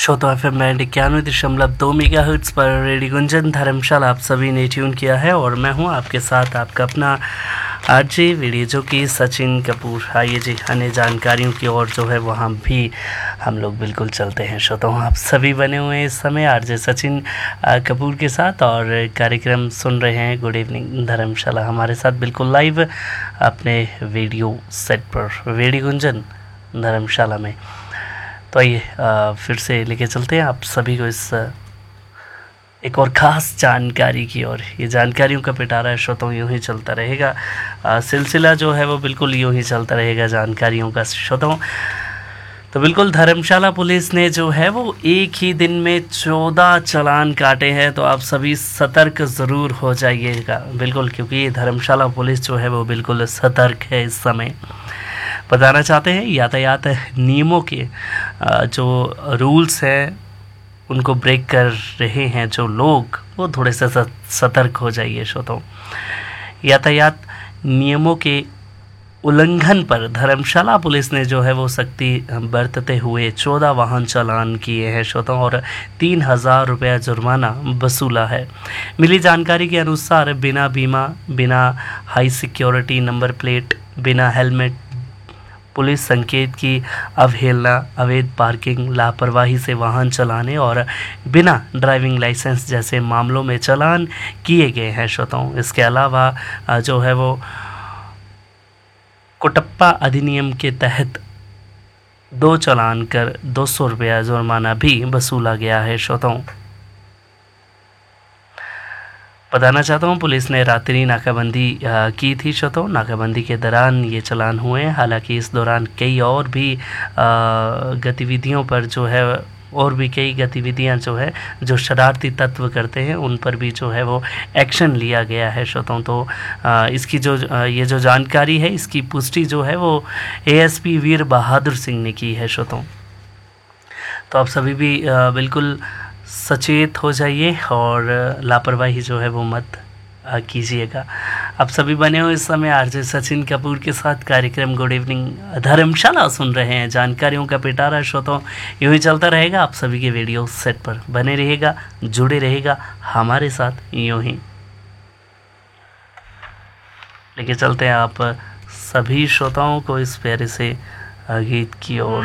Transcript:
श्रोता FM 91.2 megahertz पर radio Gunjan धर्मशाला आप सभी ने ट्यून किया है और मैं हूं आपके साथ आपका अपना आरजे वीडियो जो कि सचिन कपूर। आइए जी अन्य जानकारियों की ओर जो है वहां भी हम लोग बिल्कुल चलते हैं। श्रोताओं आप सभी बने हुए हैं इस समय आरजे सचिन कपूर के साथ और कार्यक्रम सुन रहे हैं गुड इवनिंग धर्मशाला हमारे साथ बिल्कुल लाइव अपने वीडियो सेट पर रेडियो गुंजन धर्मशाला में। तो आइए फिर से लेके चलते हैं आप सभी को इस एक और ख़ास जानकारी की और ये जानकारियों का पिटारा है श्रोताओं यूँ ही चलता रहेगा। सिलसिला जो है वो बिल्कुल यूँ ही चलता रहेगा जानकारियों का श्रोताओं। तो बिल्कुल धर्मशाला पुलिस ने जो है वो एक ही दिन में 14 चालान काटे हैं, तो आप सभी सतर्क ज़रूर हो जाइएगा बिल्कुल, क्योंकि धर्मशाला पुलिस जो है वो बिल्कुल सतर्क है इस समय। बताना चाहते हैं यातायात नियमों के जो रूल्स हैं उनको ब्रेक कर रहे हैं जो लोग, वो थोड़े से सतर्क हो जाइए श्रोताओं। यातायात नियमों के उल्लंघन पर धर्मशाला पुलिस ने जो है वो सख्ती बरतते हुए 14 वाहन चालान किए हैं श्रोताओं और 3000 रुपया जुर्माना वसूला है। मिली जानकारी के अनुसार बिना बीमा, बिना हाई सिक्योरिटी नंबर प्लेट, बिना हेलमेट, पुलिस संकेत की अवहेलना, अवैध पार्किंग, लापरवाही से वाहन चलाने और बिना ड्राइविंग लाइसेंस जैसे मामलों में चालान किए गए हैं श्रोताओं। इसके अलावा जो है वो कुटप्पा अधिनियम के तहत 2 चालान कर 200 रुपया जुर्माना भी वसूला गया है श्रोताओं। बताना चाहता हूँ पुलिस ने रात्रि नाकाबंदी की थी श्रोताओं। नाकाबंदी के दौरान ये चालान हुए हैं। हालांकि इस दौरान कई और भी गतिविधियों पर जो है और भी कई गतिविधियां जो है जो शरारती तत्व करते हैं उन पर भी जो है वो एक्शन लिया गया है श्रोताओं। तो इसकी जो ये जो जानकारी है इसकी पुष्टि जो है वो ASP वीर बहादुर सिंह ने की है श्रोताओं। तो आप सभी भी बिल्कुल सचेत हो जाइए और लापरवाही जो है वो मत कीजिएगा। आप सभी बने हो इस समय आरजे सचिन कपूर के साथ कार्यक्रम गुड इवनिंग धर्मशाला सुन रहे हैं। जानकारियों का पिटारा श्रोताओं यूँ ही चलता रहेगा। आप सभी के वीडियो सेट पर बने रहिएगा, जुड़े रहेगा हमारे साथ यूँ ही। लेके चलते हैं आप सभी श्रोताओं को इस प्यारे से गीत की ओर।